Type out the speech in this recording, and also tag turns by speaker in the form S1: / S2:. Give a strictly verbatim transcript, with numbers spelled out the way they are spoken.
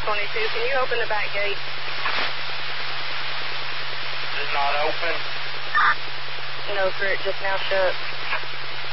S1: twenty-two. Can you open the back gate?
S2: Is it not open?
S1: No, sir. It just now shut.